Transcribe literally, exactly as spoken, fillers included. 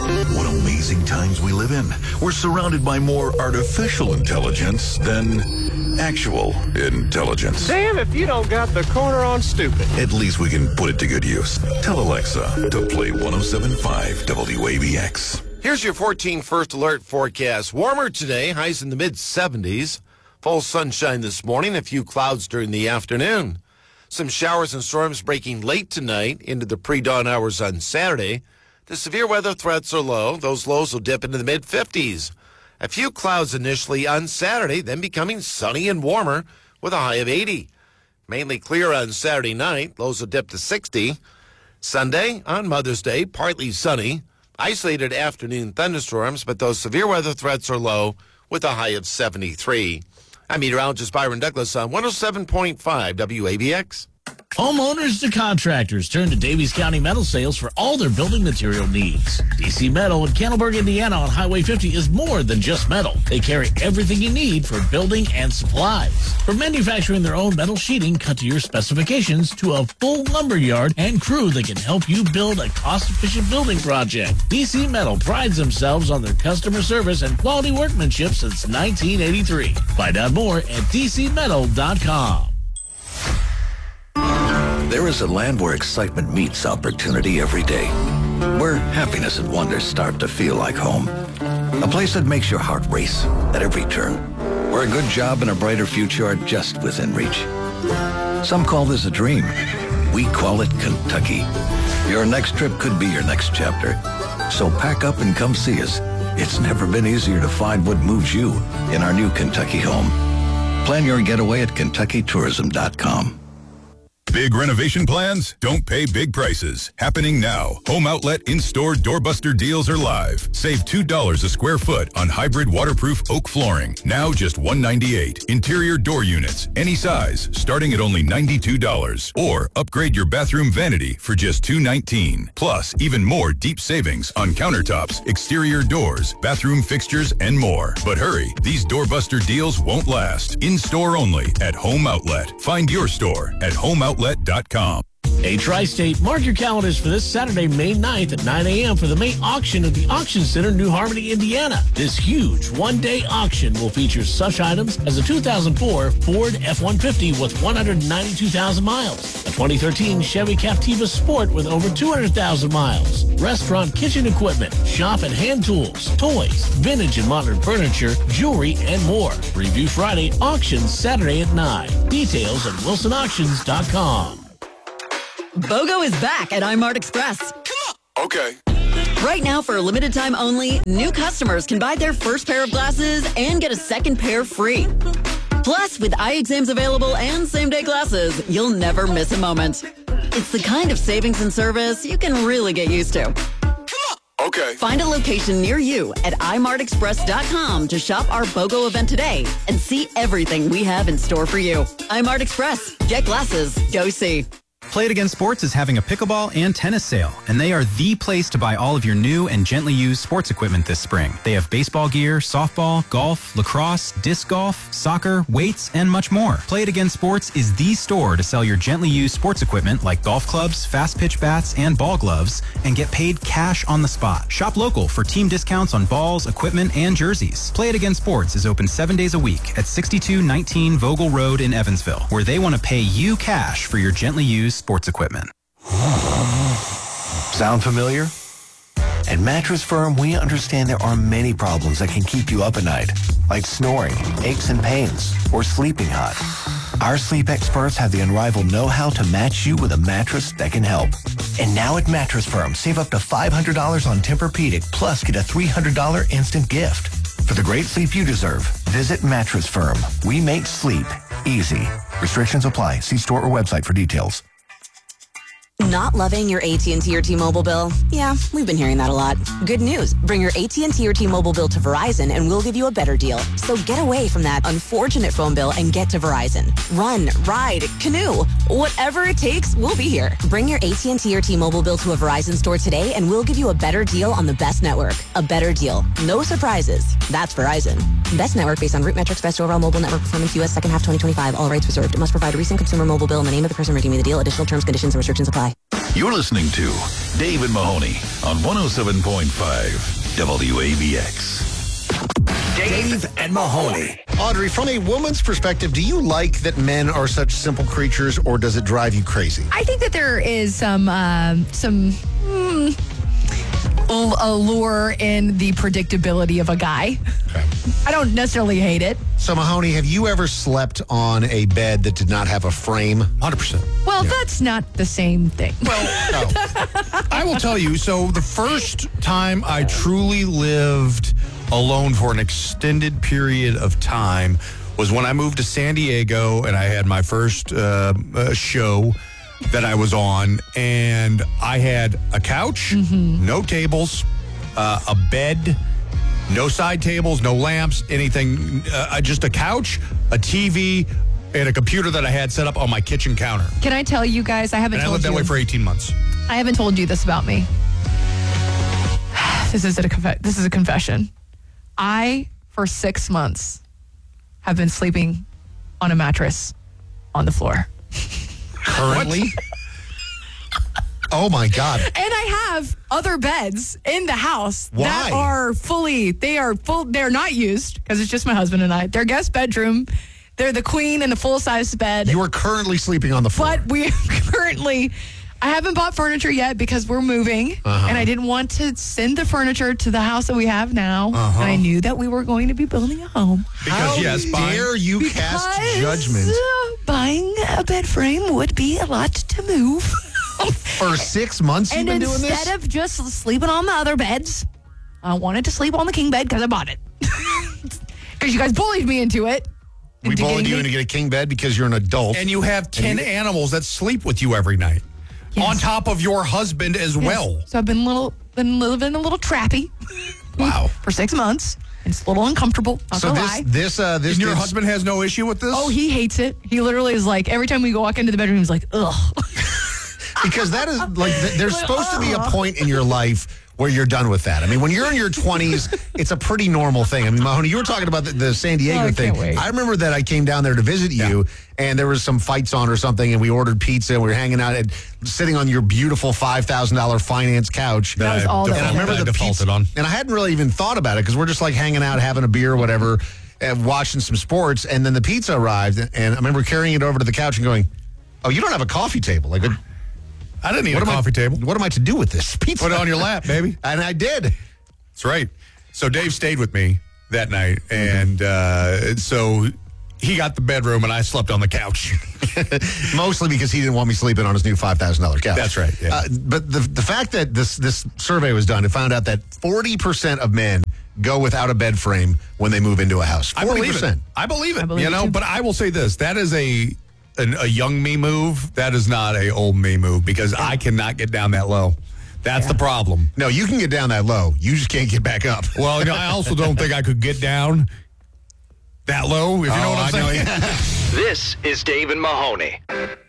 What amazing times we live in. We're surrounded by more artificial intelligence than actual intelligence. Damn if you don't got the corner on stupid. At least we can put it to good use. Tell Alexa to play one oh seven point five W A B X. Here's your fourteen First Alert forecast. Warmer today, highs in the mid seventies. Full sunshine this morning, a few clouds during the afternoon. Some showers and storms breaking late tonight into the pre-dawn hours on Saturday. The severe weather threats are low. Those lows will dip into the mid fifties. A few clouds initially on Saturday, then becoming sunny and warmer with a high of eighty. Mainly clear on Saturday night. Lows will dip to sixty. Sunday, on Mother's Day, partly sunny. Isolated afternoon thunderstorms, but those severe weather threats are low with a high of seventy-three. I'm meteorologist Byron Douglas on one oh seven point five W A B X. Homeowners to contractors turn to Davies County Metal Sales for all their building material needs. D C Metal in Candleburg, Indiana on Highway fifty is more than just metal. They carry everything you need for building and supplies. From manufacturing their own metal sheeting cut to your specifications to a full lumber yard and crew that can help you build a cost-efficient building project. D C Metal prides themselves on their customer service and quality workmanship since nineteen eighty-three. Find out more at d c metal dot com. There is a land where excitement meets opportunity every day, where happiness and wonder start to feel like home. A place that makes your heart race at every turn, where a good job and a brighter future are just within reach. Some call this a dream. We call it Kentucky. Your next trip could be your next chapter. So pack up and come see us. It's never been easier to find what moves you in our new Kentucky home. Plan your getaway at kentucky tourism dot com. Big renovation plans? Don't pay big prices. Happening now. Home Outlet in-store doorbuster deals are live. Save two dollars a square foot on hybrid waterproof oak flooring. Now just one hundred ninety-eight dollars. Interior door units, any size, starting at only ninety-two dollars. Or upgrade your bathroom vanity for just two hundred nineteen dollars. Plus, even more deep savings on countertops, exterior doors, bathroom fixtures, and more. But hurry, these doorbuster deals won't last. In-store only at Home Outlet. Find your store at home outlet dot com. Hey, Tri-State, mark your calendars for this Saturday, May ninth at nine a.m. for the May auction at the Auction Center, New Harmony, Indiana. This huge one-day auction will feature such items as a two thousand four Ford F one fifty with one hundred ninety-two thousand miles, a twenty thirteen Chevy Captiva Sport with over two hundred thousand miles, restaurant kitchen equipment, shop and hand tools, toys, vintage and modern furniture, jewelry, and more. Review Friday, auction Saturday at nine. Details at wilson auctions dot com. BOGO is back at iMart Express. Okay. Right now, for a limited time only, new customers can buy their first pair of glasses and get a second pair free. Plus, with eye exams available and same-day glasses, you'll never miss a moment. It's the kind of savings and service you can really get used to. Okay. Find a location near you at i mart express dot com to shop our BOGO event today and see everything we have in store for you. iMart Express. Get glasses. Go see. Play It Again Sports is having a pickleball and tennis sale, and they are the place to buy all of your new and gently used sports equipment this spring. They have baseball gear, softball, golf, lacrosse, disc golf, soccer, weights, and much more. Play It Again Sports is the store to sell your gently used sports equipment like golf clubs, fast pitch bats, and ball gloves, and get paid cash on the spot. Shop local for team discounts on balls, equipment, and jerseys. Play It Again Sports is open seven days a week at sixty-two nineteen Vogel Road in Evansville, where they want to pay you cash for your gently used sports equipment. Sound familiar? At Mattress Firm, we understand there are many problems that can keep you up at night, like snoring, aches and pains, or sleeping hot. Our sleep experts have the unrivaled know-how to match you with a mattress that can help. And now at Mattress Firm, save up to five hundred dollars on Tempur-Pedic, plus get a three hundred dollars instant gift. For the great sleep you deserve, visit Mattress Firm. We make sleep easy. Restrictions apply. See store or website for details. Not loving your A T and T or T-Mobile bill? Yeah, we've been hearing that a lot. Good news. Bring your A T and T or T-Mobile bill to Verizon and we'll give you a better deal. So get away from that unfortunate phone bill and get to Verizon. Run, ride, canoe. Whatever it takes, we'll be here. Bring your A T and T or T-Mobile bill to a Verizon store today and we'll give you a better deal on the best network. A better deal. No surprises. That's Verizon. Best network based on root metrics, best overall mobile network performance, U S second half twenty twenty-five. All rights reserved. Must provide a recent consumer mobile bill in the name of the person redeeming the deal. Additional terms, conditions, and restrictions apply. You're listening to Dave and Mahoney on one oh seven point five W A B X. Dave and Mahoney. Audrey, from a woman's perspective, do you like that men are such simple creatures, or does it drive you crazy? I think that there is some um, some mm, allure in the predictability of a guy. Okay. I don't necessarily hate it. So, Mahoney, have you ever slept on a bed that did not have a frame? one hundred percent. Well, yeah. That's not the same thing. Well, no. I will tell you, so the first time I truly lived alone for an extended period of time was when I moved to San Diego and I had my first uh, uh, show that I was on, and I had a couch, mm-hmm. no tables, uh, a bed, no side tables, no lamps, anything, uh, just a couch, a T V, and a computer that I had set up on my kitchen counter. Can I tell you guys, I haven't and told I lived you. that way for eighteen months. I haven't told you this about me. This is a conf- this is a confession. I, for six months, have been sleeping on a mattress on the floor. Currently? Oh, my God. And I have other beds in the house Why? that are fully, they are full, they're not used because it's just my husband and I. They're guest bedroom. They're the queen and the full-size bed. You are currently sleeping on the floor. But we currently... I haven't bought furniture yet because we're moving, uh-huh. and I didn't want to send the furniture to the house that we have now. Uh-huh. And I knew that we were going to be building a home. Because, How yes, dare buying, you cast judgment? Uh, buying a bed frame would be a lot to move. For six months you've and been doing this? And instead of just sleeping on the other beds, I wanted to sleep on the king bed because I bought it. Because you guys bullied me into it. We into bullied you me. into get a king bed because you're an adult. And you have ten you, animals that sleep with you every night. Yes. On top of your husband as yes. well. So I've been little, been living a little trappy. Wow. For six months. It's a little uncomfortable. Not so gonna this, lie. this, uh, this, and your this, husband has no issue with this? Oh, he hates it. He literally is like, every time we go walk into the bedroom, he's like, ugh. Because that is like, there's supposed to be a point in your life where you're done with that. I mean, when you're in your twenties, it's a pretty normal thing. I mean, Mahoney, you were talking about the, the San Diego oh, I thing. Can't wait. I remember that I came down there to visit you, yeah. and there was some fights on or something, and we ordered pizza, and we were hanging out and sitting on your beautiful five thousand dollars finance couch. That was all and that I remember I the defaulted pizza, on. and I hadn't really even thought about it because we're just like hanging out, having a beer or whatever, and watching some sports, and then the pizza arrived, and I remember carrying it over to the couch and going, oh, you don't have a coffee table. Like, I didn't need what a coffee I, table. What am I to do with this pizza? Put it on your lap, baby. And I did. That's right. So Dave stayed with me that night, and uh, so he got the bedroom, and I slept on the couch. Mostly because he didn't want me sleeping on his new five thousand dollars couch. That's right. Yeah. Uh, but the the fact that this this survey was done, it found out that forty percent of men go without a bed frame when they move into a house. forty percent. I believe it. I believe it. I believe you know, it but I will say this: that is a an, a young me move. That is not a old me move because I cannot get down that low. That's yeah. the problem. No, you can get down that low. You just can't get back up. Well, you know, I also don't think I could get down that low, if you oh, know what I'm I saying. This is Dave and Mahoney.